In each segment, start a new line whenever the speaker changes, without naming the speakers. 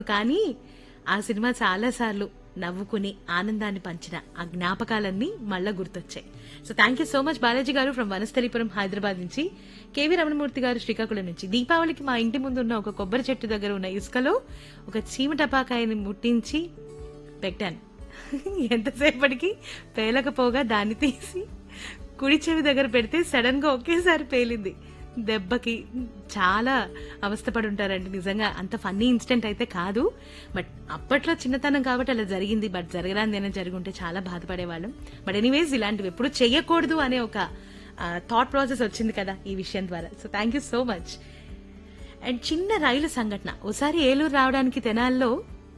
కానీ ఆ సినిమా చాలా సార్లు నవ్వుకుని ఆనందాన్ని పంచిన ఆ జ్ఞాపకాలన్నీ మళ్ళా గుర్తొచ్చాయి. So thank you so much Balaji గారు ఫ్రమ్ వనస్థలిపురం హైదరాబాద్ నుంచి. కేవీ రమణమూర్తి గారు శ్రీకాకుళం నుంచి. దీపావళికి మా ఇంటి ముందు ఉన్న ఒక కొబ్బరి చెట్టు దగ్గర ఉన్న ఇసుకలో ఒక చీమ టపాకాయని ముట్టించి పెట్టాను. ఎంతసేపటికి పేలకపోగా దాన్ని తీసి కుడి చెవి దగ్గర పెడితే సడన్ గా ఒకేసారి పేలింది. దెబ్బకి చాలా అవస్థపడి ఉంటారండి. నిజంగా అంత ఫన్నీ ఇన్సిడెంట్ అయితే కాదు, బట్ అప్పట్లో చిన్నతనం కాబట్టి అలా జరిగింది. బట్ జరగరాందేనా జరుగుంటే చాలా బాధపడేవాళ్ళం. బట్ ఎనీవేస్ ఇలాంటివి ఎప్పుడు చెయ్యకూడదు అనే ఒక థాట్ ప్రాసెస్ వచ్చింది కదా ఈ విషయం ద్వారా. So thank you so much. And చిన్న రైలు సంఘటన. ఒకసారి ఏలూరు రావడానికి తెనాల్లో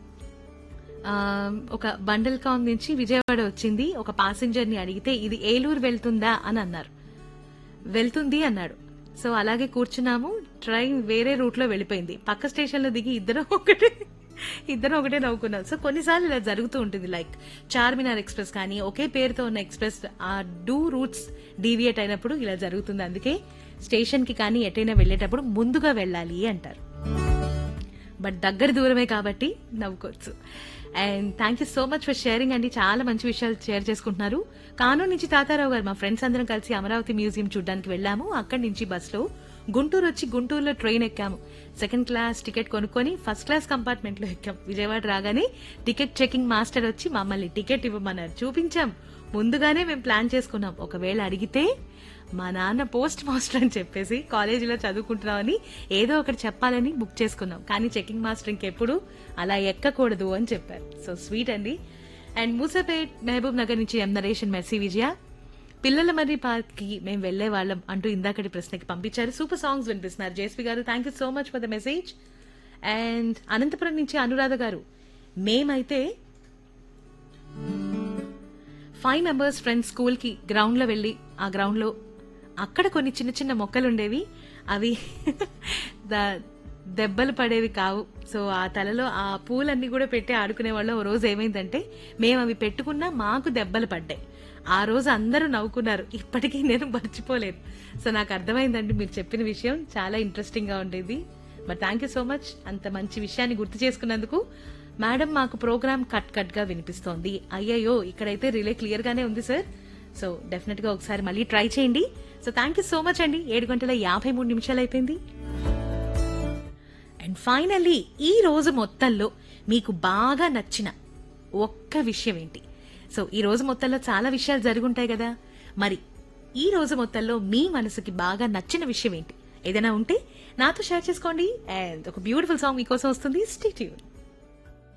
ఒక బండల్ కాం నుంచి విజయవాడ వచ్చింది. ఒక ప్యాసింజర్ ని అడిగితే ఇది ఏలూరు వెళ్తుందా అని అన్నారు. వెళ్తుంది అన్నాడు. సో అలాగే కూర్చున్నాము. ట్రైన్ వేరే రూట్ లో వెళ్ళిపోయింది. పక్క స్టేషన్ లో దిగి ఇద్దరం ఒకటే నవ్వుకున్నాం. సో కొన్నిసార్లు ఇలా జరుగుతూ ఉంటుంది. లైక్ చార్మినార్ ఎక్స్ప్రెస్ కానీ ఒకే పేరుతో ఉన్న ఎక్స్ప్రెస్ ఆ రూట్స్ డీవియేట్ అయినప్పుడు ఇలా జరుగుతుంది. అందుకే స్టేషన్ కి కానీ ఎటైనా వెళ్లేటప్పుడు ముందుగా వెళ్ళాలి అంటారు. బట్ దగ్గర దూరమే కాబట్టి నవ్వుకోవచ్చు. And thank you so much for sharing అండి. చాలా మంచి విషయాలు షేర్ చేసుకుంటున్నారు. కానూరు నుంచి తాతారావు గారు, మా ఫ్రెండ్స్ అందరం కలిసి అమరావతి మ్యూజియం చూడడానికి వెళ్ళాము. అక్కడి నుంచి బస్సులో గుంటూరు వచ్చి గుంటూరులో ట్రైన్ ఎక్కాము. సెకండ్ క్లాస్ టికెట్ కొనుక్కొని ఫస్ట్ క్లాస్ కంపార్ట్మెంట్ లో ఎక్కాం. విజయవాడ రాగానే టికెట్ చెకింగ్ మాస్టర్ వచ్చి మమ్మల్ని టికెట్ ఇవ్వమన్నారు. చూపించాం. ముందుగానే మేము ప్లాన్ చేసుకున్నాం. ఒకవేళ అడిగితే మా నాన్న పోస్ట్ మాస్టర్ అని చెప్పేసి కాలేజీలో చదువుకుంటున్నామని ఏదో ఒకటి చెప్పాలని బుక్ చేసుకున్నాం. కానీ చెకింగ్ మాస్టర్ ఇంకెప్పుడు అలా ఎక్కకూడదు అని చెప్పారు. సో స్వీట్ అండి. అండ్ మూసాపేట్ మహబూబ్ నగర్ నుంచి ఎం నరేషన్ మెర్సీ విజయ. పిల్లల మర్రి పార్క్ కి మేము వెళ్లే వాళ్ళం అంటూ ఇందాకటి ప్రశ్నకి పంపించారు. సూపర్ సాంగ్స్ వినిపిస్తున్నారు జేఎస్పీ గారు. Thank you so much for the message. And Anantapuram నుంచి అనురాధ గారు, మేమైతే 5 మెంబర్స్ ఫ్రెండ్స్ స్కూల్ కి గ్రౌండ్ లో వెళ్లి ఆ గ్రౌండ్ లో అక్కడ కొన్ని చిన్న చిన్న మొక్కలు ఉండేవి. అవి దెబ్బలు పడేవి కావు. సో ఆ తలలో ఆ పూలన్నీ కూడా పెట్టి ఆడుకునే వాళ్ళం. ఓ రోజు ఏమైందంటే మేము అవి పెట్టుకున్నా మాకు దెబ్బలు పడ్డాయి. ఆ రోజు అందరూ నవ్వుకున్నారు. ఇప్పటికీ నేను మర్చిపోలేదు. సో నాకు అర్థమైందండి మీరు చెప్పిన విషయం చాలా ఇంట్రెస్టింగ్ గా ఉండేది. But thank you so much అంత మంచి విషయాన్ని గుర్తు చేసుకున్నందుకు. మేడం మాకు ప్రోగ్రామ్ కట్ గా వినిపిస్తోంది. అయ్యయ్యో, ఇక్కడైతే రిలే క్లియర్ గానే ఉంది సార్. సో డెఫినెట్ గా ఒకసారి మళ్ళీ ట్రై చేయండి. So thank you so much అండి. 7:53 అయిపోయింది. అండ్ ఫైనల్లీ ఈ రోజు మొత్తంలో మీకు బాగా నచ్చిన ఒక్క విషయం ఏంటి? సో ఈ రోజు మొత్తంలో చాలా విషయాలు జరుగుంటాయి కదా, మరి ఈ రోజు మొత్తంలో మీ మనసుకి బాగా నచ్చిన విషయం ఏంటి? ఏదైనా ఉంటే నాతో షేర్ చేసుకోండి. అండ్ ఒక బ్యూటిఫుల్ సాంగ్ మీకోసం వస్తుంది. Stay tune.